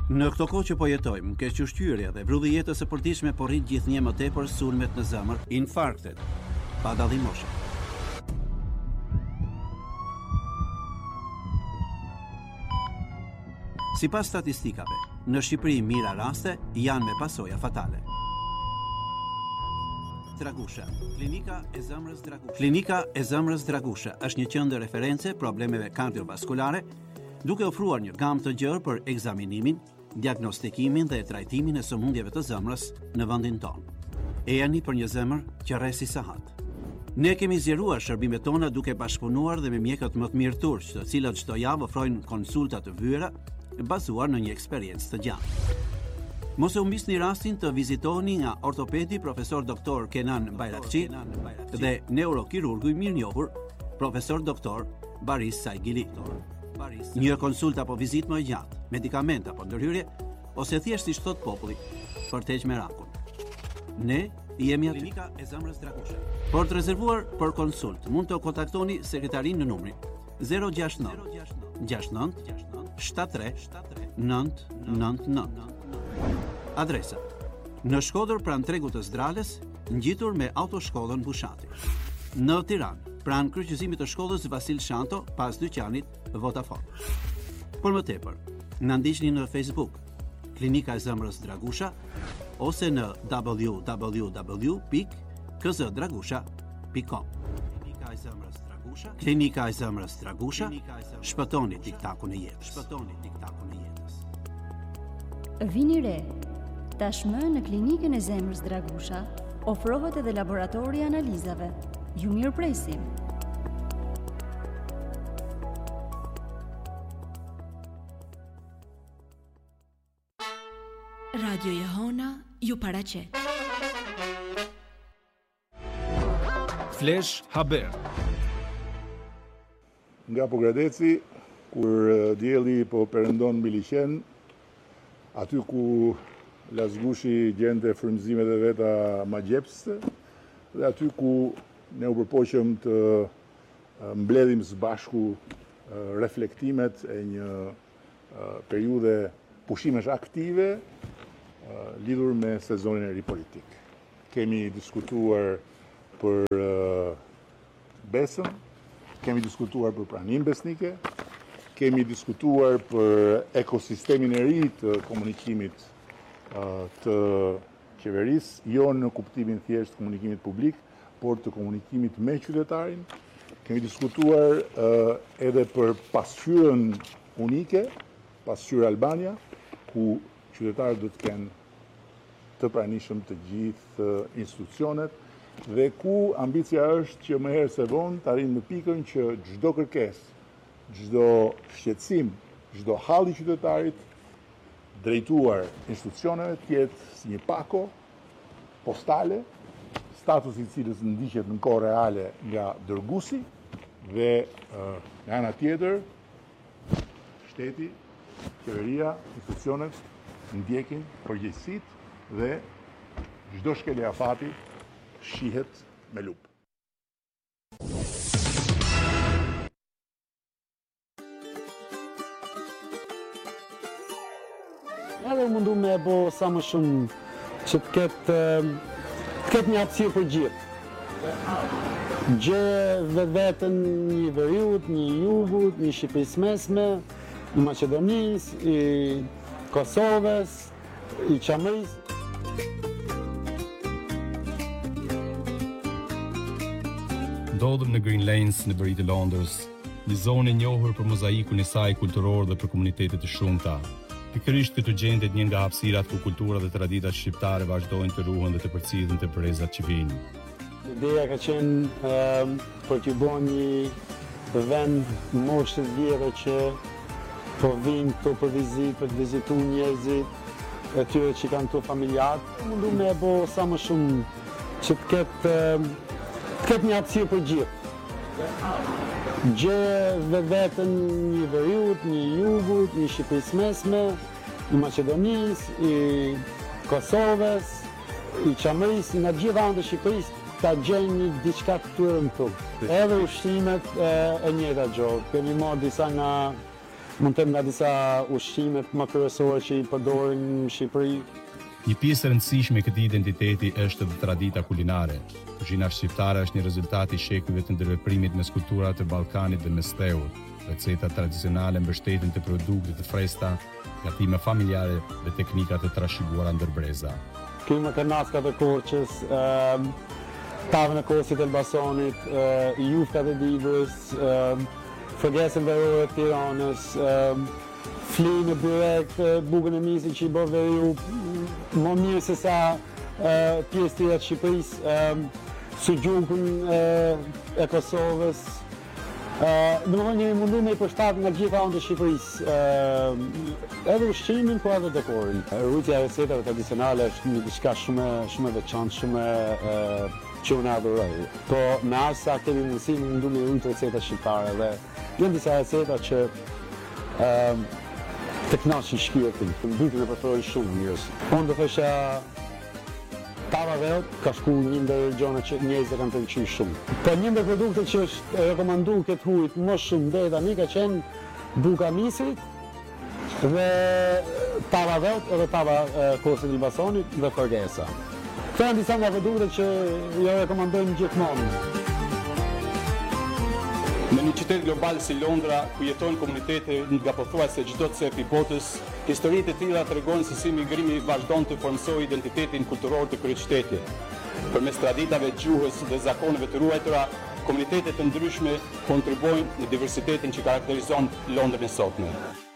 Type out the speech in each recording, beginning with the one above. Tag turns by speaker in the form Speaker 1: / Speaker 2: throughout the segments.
Speaker 1: Në këto kohë që po jetojmë, kequshqyrja dhe vrulli jetës së përditshme po rrit gjithnjë më tepër sulmet në zemër, infarktet, pa dallim moshe. Sipas statistikave, në Shqipëri mira raste janë me pasoja fatale. Dragusha. Klinika e zemrës Dragusha është një qendër referencë problemeve kardiovaskulare, duke ofruar një gamë të gjerë për ekzaminimin, diagnostikimin dhe trajtimin e sëmundjeve të zemrës në vendin tonë. Ejani për një zemër që rresi sahat. Ne kemi zgjeruar shërbimet tona duke bashkëpunuar dhe me mjekët më të mirë turq, të cilët çdo javë ofrojnë konsulta të vyera bazuar në një eksperiencë të gjatë. Mos e humbisni rastin të vizitoni nga ortopedi profesor doktor Kenan Bayrakçi dhe neurokirurgu i mirënjohur profesor doktor Baris Saigili. Një konsulta apo vizitë më gjatë, medikament apo ndërhyrje, ose thjesht si thot populli, për të heqë merakun. Ne jemi aty. Klinika e zemrës Dragusha. Por të rezervuar për konsult, mund të kontaktoni sekretarin në numrin 069 69 73 999. Adresa: në Shkodër pranë tregut të Zdrales, ngjitur me autoshkollën Bushati. Në Tiranë, pranë kryqëzimit të shkollës Vasil Shanto, pas dyqanit Vodafone. Por më tepër, na ndiqni në Facebook, Klinika e zemrës Dragusha, ose në www.kzdragusha.com. Klinika e zemrës Dragusha, shpëtoni tiktakun e jetës.
Speaker 2: Vini re. Tashmë në Klinikën e zemrës Dragusha ofrohet edhe laboratori i analizave. Ju mirëpresim.
Speaker 3: Radio Jehona ju paraqet.
Speaker 4: Flash Haber.
Speaker 5: Nga Pogradeci, kur dielli po perëndon mbi liqen, aty ku Lazgushi gjente frymëzimet e veta magjepse, dhe aty ku ne u përpoqëm të mbledhim së bashku reflektimet e një periudhe pushimesh aktive lidhur me sezonin e ri politik. Kemi diskutuar për besën, kemi diskutuar për praninë besnike, kemi diskutuar për ekosistemin e ri të komunikimit të qeverisë, jo në kuptimin thjesht të komunikimit publik, por të komunikimit me qytetarin. Kemi diskutuar edhe për pasqyrën unike, pasqyrë Albania, ku qytetarët do të kenë të pranishëm të gjithë institucionet, dhe ku ambicia është që më herë se vonë të arrijmë në pikën që çdo kërkesë, çdo shqetësim, çdo halli i qytetarit drejtuar institucioneve të jetë si një pako postale, statusi i cilës ndiqet në kohë reale nga dërguesi, dhe nga ana tjetër shteti, qeveria, institucionet ndjekin përgjegjësitë dhe çdo shkelje afati shihet me lupë.
Speaker 6: Edhe mundu me e bo sa më shumë që të ketë një hapësirë për gjithë. Gjë vetën një veriut, një jugut, një Shqipërisë mesme, i Maqedonisë, i Kosovës, i Çamërisë.
Speaker 4: Ndodhem në Green Lanes në bëri të Londrës, një zonë e njohur për mozaikun e saj kulturor dhe për komunitetet e shumta. Pikërisht këtu gjendet një nga hapësirat ku kultura dhe traditat shqiptare vazhdojnë të ruhen dhe të përcjellen te brezat që vijnë.
Speaker 6: Ideja ka qenë për të bërë një vend moshë të vjetër që po vinë këtu për vizitë, për të vizituar njerëzit e tyre që kanë këtu familjarë. Mundu me e bo sa më shumë që të ketë një hapësirë për gjithë. Gjë vetën një veriut, një jugut, një Shqipërisë mesme, i Maqedonisë, i Kosovës, i Çamërisë, nga gjithë anët e Shqipërisë ta gjenë një diçka të tërë në këtu. Edhe ushqimet e njëjta gjë. Kemi marrë disa nga mund të them nga disa ushqimet më kryesore që i përdorin në Shqipëri.
Speaker 4: Një pjesë e rëndësishme e këtij identiteti është edhe tradita kulinare. Kuzhina shqiptare është një rezultat i shekujve të ndërveprimit mes kulturave të Ballkanit dhe Mesdheut. Recetat tradicionale mbështeten te produkte të freskëta, gatime familjare dhe teknika të trashëguara ndër breza.
Speaker 6: Kemi kanaskat e Korçës, tavën e kosit e Elbasanit, juftat e Dibrës, fërgesën verore të Tiranës, flinë e byrek, bukën e misit që i bë veriu më mirë se sa pjesë tjera të Shqipërisë, sugjukun e Kosovës. Domethënë jemi munduar me i përshtat nga gjitha anët e Shqipërisë, edhe ushqimin po edhe dekorin. Rrujtja e recetave tradicionale është një diçka shumë e veçantë, shumë që unë adhuroj. Po me aq sa kemi mundësi mundu me rrujt receta shqiptare dhe janë disa receta që të kënaqin shpirtin, të mbytin e preferoj shumë njerëz. Unë do thosha tava veut ka shku një ndër gjonet që njerëzit kanë pëlqyer shumë. Po një ndër produktet që është rekomanduar këtë hujt më shumë deri tani ka qenë buka misit dhe tava veut edhe tava kosit Elbasanit dhe fërgesa. Këto janë disa nga produktet që jo rekomandojmë gjithmonë.
Speaker 7: Në një qytet global si Londra, ku jetojnë komunitete nga pothuajse çdo cep i botës, historitë e tilla tregojnë se si migrimi vazhdon të formsojë identitetin kulturor të kryeqytetit. Përmes traditave, gjuhës dhe zakoneve të ruajtura, komunitete të ndryshme kontribuojnë në diversitetin që karakterizon Londrën e sotme.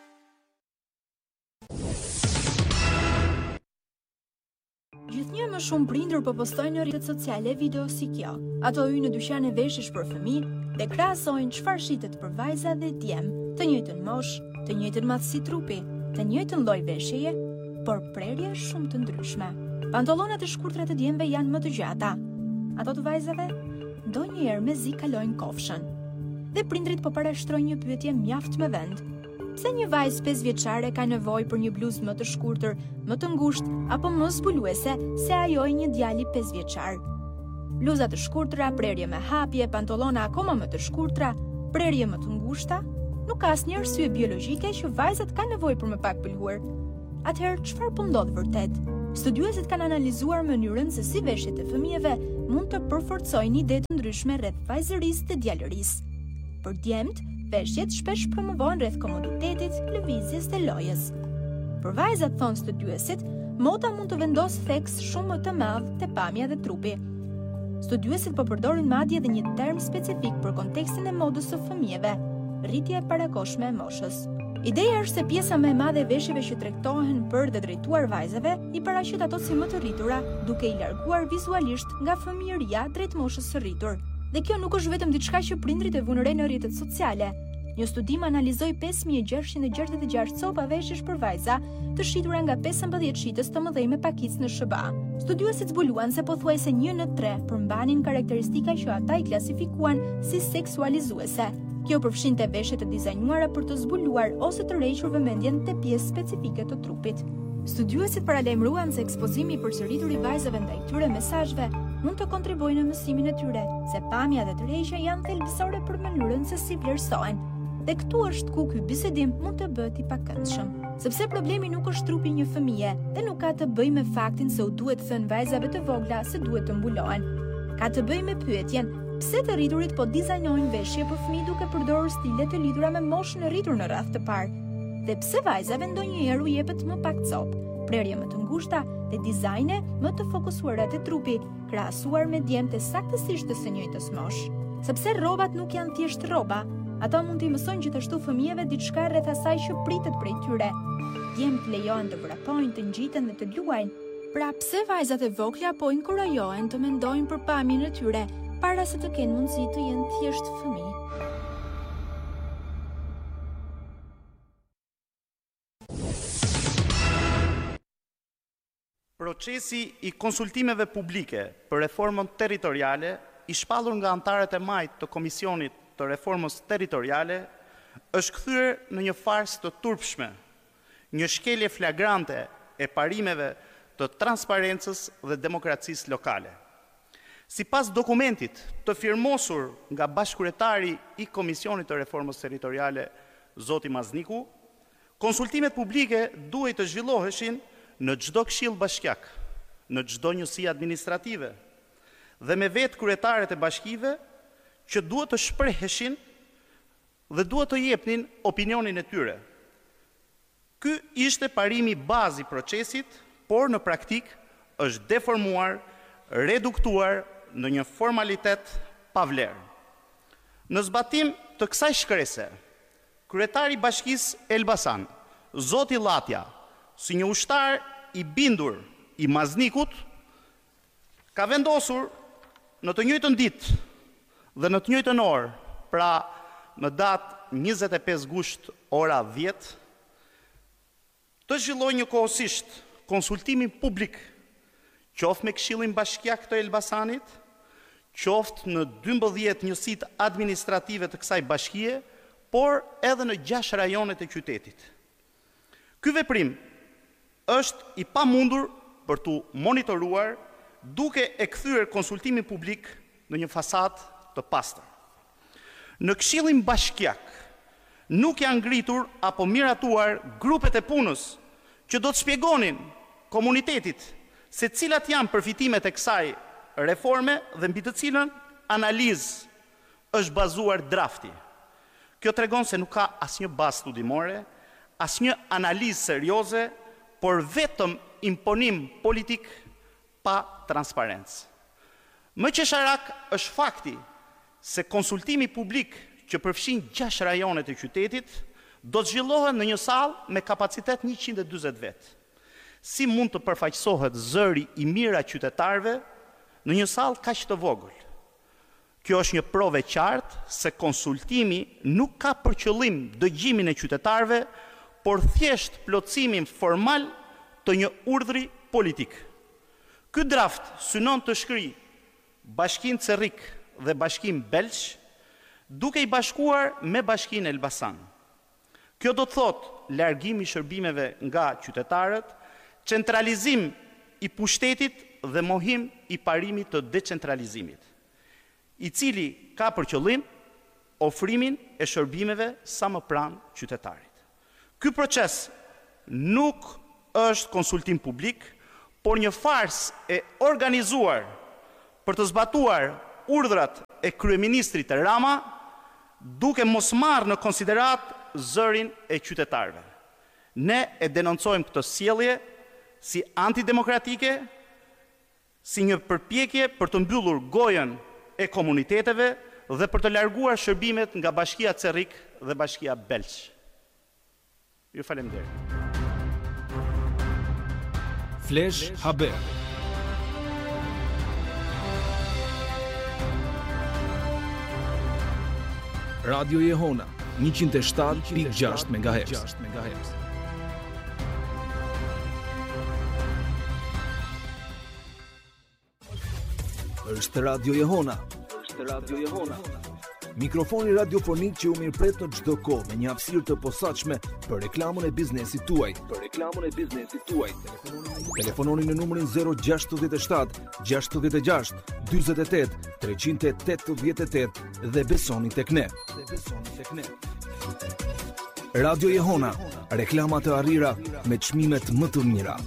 Speaker 3: Gjithnjë më shumë prindër po postojnë në rrjetet sociale video si kjo. Ato hyjnë në dyqane veshjesh për fëmijë dhe krahasojnë çfarë shitet për vajza dhe djem, të njëjtën moshë, të njëjtën madhësi trupi, të njëjtën lloj veshjeje, por prerje shumë të ndryshme. Pantallonat e shkurtra të djemve janë më të gjata. Ato të vajzave ndonjëherë mezi kalojnë kofshën. Dhe prindrit po parashtrojnë një pyetje mjaft me vend. Pse një vajzë 5 vjeçare ka nevojë për një bluzë më të shkurtër, më të ngushtë apo më zbuluese se ajo i një djali 5 vjeçar? Bluza të shkurtra, prerje me hapje, pantallona akoma më të shkurtra, prerje më të ngushta? Nuk ka asnjë arsye biologjike që vajzat kanë nevojë për më pak pëlhur. Atëherë çfarë po ndodh vërtet? Studiuesit kanë analizuar mënyrën se si veshjet e fëmijëve mund të përforcojnë ide të ndryshme rreth vajzërisë dhe djalërisë. Për djemt, veshjet shpesh promovohen rreth komoditetit, lëvizjes dhe lojës. Për vajzat, thonë studiuesit, moda mund të vendosë theks shumë më të madh te pamja dhe trupi. Studiuesit po përdorin madje edhe një term specifik për kontekstin e modës së fëmijëve, rritja e parakoshme e moshës. Ideja është se pjesa më e madhe e veshjeve që tregtohen për dhe drejtuar vajzave i paraqit ato si më të rritura, duke i larguar vizualisht nga fëmijëria drejt moshës së rritur. Dhe kjo nuk është vetëm diçka që prindrit e vënë re në rrjetet sociale. Një studim analizoi 5666 copa veshjesh për vajza, të shitura nga 15 shitës të mëdhej me pakicë në SBA. Studiuesit zbuluan se pothuajse 1 në 3 përmbanin karakteristika që ata i klasifikuan si seksualizuese. Kjo përfshinte veshje të dizajnuara për të zbuluar ose të rrequr vëmendjen te pjesë specifike të trupit. Studiuesit paralajmëruan se ekspozimi i përsëritur i vajzave ndaj këtyre mesazheve mund të kontribuojë në mësimin e tyre, se pamja dhe tërheqja janë thelbësore për mënyrën se si vlerësohen. Dhe këtu është ku ky bisedim mund të bëhet i pakëndshëm. Sepse problemi nuk është trupi një fëmije dhe nuk ka të bëjë me faktin se u duhet thënë vajzave të vogla se duhet të mbulohen. Ka të bëjë me pyetjen, pse të rriturit po dizajnojnë veshje për fëmijë duke përdorur stile të lidhura me moshën e rritur në radhë të parë? Dhe pse vajzave ndonjëherë u jepet më pak copë, prerje më të ngushta dhe dizajne më të fokusuara te trupi, krahasuar me djemtë saktësisht të së njëjtës moshë? Sepse rrobat nuk janë thjesht rroba, ata mund t'i mësojnë gjithashtu fëmijëve diçka rreth asaj që pritet prej tyre. Djemt lejohen të vrapojnë, të ngjiten dhe të luajnë. Pra pse vajzat e vogla po inkurajohen të mendojnë për pamjen e tyre, para se të kenë mundësi të jenë thjesht fëmijë?
Speaker 8: Procesi i konsultimeve publike për reformën territoriale, i shpallur nga anëtarët e majtë të Komisionit të Reformës Territoriale, është kthyer në një farsë të turpshme, një shkelje flagrante e parimeve të transparencës dhe demokracisë lokale. Sipas dokumentit të firmosur nga bashkëkryetari i Komisionit të Reformës Territoriale, zoti Mazniku, konsultimet publike duhet të zhvilloheshin në çdo këshill bashkiak, në çdo njësi administrative dhe me vetë kryetaret e bashkive që duhet të shpreheshin dhe duhet të jepnin opinionin e tyre. Ky ishte parimi bazi procesit, por në praktik është deformuar, reduktuar në një formalitet pa vlerë. Në zbatim të kësaj shkrese, kryetari i Bashkisë Elbasan, zoti Llatja, si një ushtar i bindur i Maznikut, ka vendosur në të njëjtën ditë dhe në të njëjtën orë, pra në datë 25 gusht ora 10, të zhvilloj një kohësisht konsultimin publik, qoftë me Këshillin Bashkiak të Elbasanit, qoftë në 12 njësitë administrative të kësaj bashkie, por edhe në 6 rajonet e qytetit. Ky veprim është i pamundur për tu monitoruar, duke e kthyer konsultimin publik në një fasadë të pastër. Në Këshillin Bashkiak nuk janë ngritur apo miratuar grupet e punës që do të shpjegonin komunitetit se cilat janë përfitimet e kësaj reforme dhe mbi të cilën analizë është bazuar drafti. Kjo tregon se nuk ka asnjë bazë studimore, asnjë analizë serioze, por vetëm imponim politik pa transparencë. Më qesharak është fakti se konsultimi publik që përfshin 6 rajonet e qytetit do të zhvillohet në një sallë me kapacitet 140 vetë. Si mund të përfaqësohet zëri i mira qytetarëve në një sallë kaq të vogël? Kjo është një provë e qartë se konsultimi nuk ka për qëllim dëgjimin e qytetarëve, por thjesht plotësimin formal të një urdhri politik. Ky draft synon të shkrijë Bashkinë Cerrik dhe Bashkinë Belç, duke i bashkuar me Bashkinë Elbasan. Kjo do të thotë largim i shërbimeve nga qytetarët, centralizim i pushtetit dhe mohim i parimit të decentralizimit, i cili ka për qëllim ofrimin e shërbimeve sa më pranë qytetarit. Ky proces nuk është konsultim publik, por një farsë e organizuar për të zbatuar urdhrat e kryeministrit Rama, duke mos marrë në konsiderat zërin e qytetarëve. Ne e denoncojmë këtë sjellje si antidemokratike, si një përpjekje për të mbyllur gojën e komuniteteve dhe për të larguar shërbimet nga Bashkia Cerrik dhe Bashkia Belç. Ju faleminderit.
Speaker 9: Flash Haber. Radio Jehona 107.6 MHz. Është Radio Jehona. Mikrofoni radiofonik që u mirëpret në çdo kohë me një hapësirë të posaçme për reklamën e biznesit tuaj. Telefononi në numrin 067 66 48 388 dhe besoni tek ne. Radio Jehona, reklama të arrira me çmimet më të mira.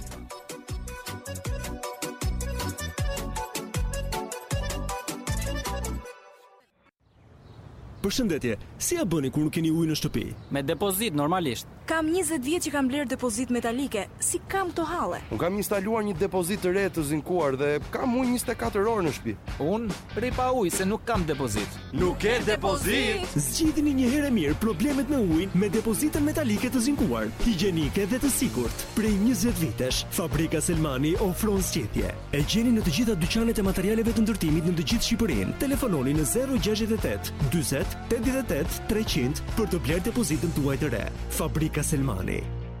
Speaker 10: Përshëndetje, si ja bëni kur nuk keni ujë në shtëpi?
Speaker 11: Me depozit, normalisht.
Speaker 12: Kam 20 vjet që kam bler depozit metalike. Si kam këto halle?
Speaker 13: Unë kam instaluar një depozit të re të zinkuar dhe kam ujë 24 orë në shtëpi.
Speaker 11: Unë rri pa ujë se nuk kam depozit.
Speaker 13: Nuk ke depozit?
Speaker 10: Zgjidhni një herë mirë problemet me ujin me depozitën metalike të zinkuar, higjienike dhe të sigurt. Prej 20 vitesh, Fabrika Selmani ofron zgjedhje. E gjeni në të gjitha dyqanet e materialeve të ndërtimit në të gjithë Shqipërinë. Telefononi në 068 40 88 300 për të bler depozitën tuaj të re. Fabrika Selmani.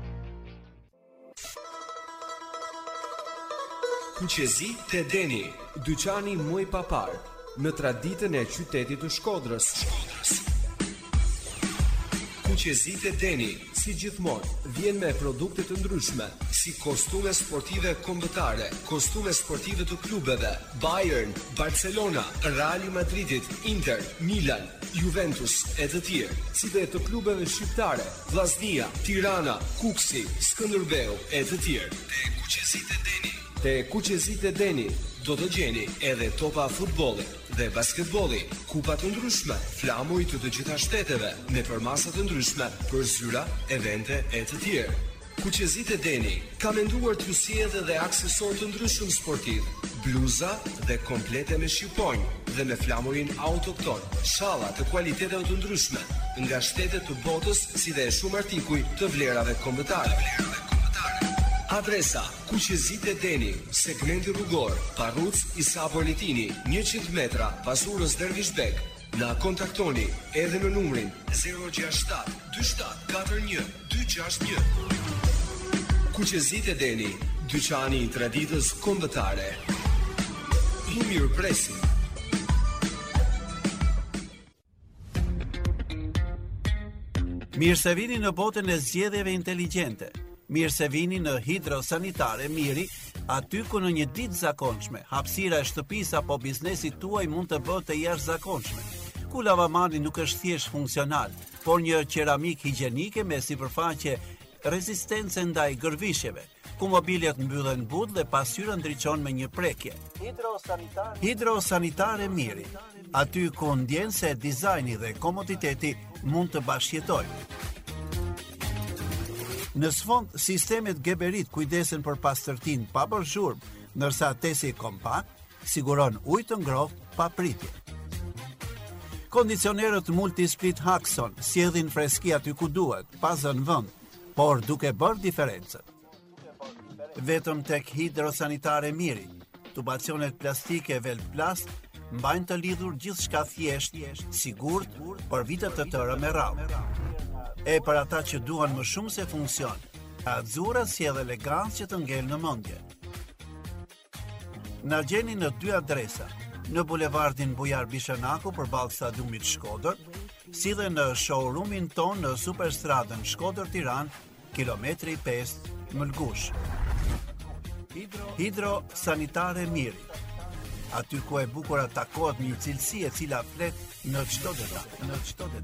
Speaker 14: Qezi te Deni, dyqani muj papar, në traditën e qytetit të Shkodrës. Kuqezit e Deni, si gjithmonë, vjen me produkte të ndryshme, si kostume sportive kombëtare, kostume sportive të klubeve, Bayern, Barcelona, Real Madridit, Inter, Milan, Juventus e të tjerë, si dhe të klubeve shqiptare, Vllaznia, Tirana, Kuksi, Skënderbeu e të tjerë. Te Kuqezit e Deni do të gjeni edhe topa futbolli dhe basketbolli, kupa të ndryshme, flamuj të gjitha shteteve, me përmasa të ndryshme për zyra, evente e të tjerë. Kuqezit e Deni ka menduar t'ju sjellë edhe aksesor të ndryshëm sportiv, bluza dhe komplete me shqiponjë dhe me flamurin autokton, shalla të kualiteteve të ndryshme, nga shtetet të botës si dhe shumë artikuj të vlerave kombëtare. Adresa: Kuqezit e Deni, segmenti rrugor, Parruc Isa Politini, 100 metra pas urës Dervishbek. Na kontaktoni edhe në numrin 067 2741 261. Kuqezit e Deni, dyqani i traditës kombëtare. I mirëpresim.
Speaker 1: Mirë se vini në botën e zgjedhjeve inteligjente. Mirë se vini në Hidrosanitare Miri, aty ku në një ditë zakonshme, hapësira e shtëpisë apo biznesit tuaj mund të bëhet të jashtëzakonshme. Ku lavamani nuk është thjesht funksional, por një qeramik higjienike me sipërfaqe rezistence ndaj gërvishjeve, ku mobiljet mbyllen but dhe pasqyra ndriçon me një prekje. Hidrosanitare Miri, aty ku ndjen se dizajni dhe komoditeti mund të bashkëjetojnë. Në sfond, sistemet Geberit kujdesen për pastërtinë pa bërë zhurmë, ndërsa tesi kompakt siguron ujë të ngrohtë pa pritje. Kondicionerët Multisplit Haxon sjellin freski aty ku duhet, pa zënë vend, por duke bërë diferencën. Vetëm tek Hidrosanitare Miri, tubacionet plastike Velplast mbajnë të lidhur gjithçka thjesht, sigurt për vite të tëra me radhë. E për ata që duan më shumë se funksion, Azzurra sjell elegancë që të ngel në mendje. Na gjeni në 2 adresa, në bulevardin Bujar Bishanaku përballë stadiumit Shkodër, si dhe në showroomin ton në Superstradën Shkodër-Tiranë, kilometri 5 Mëlgush. Hidrosanitare Miri, aty ku e bukur takohet një cilësi e cila flet në çdo detaj.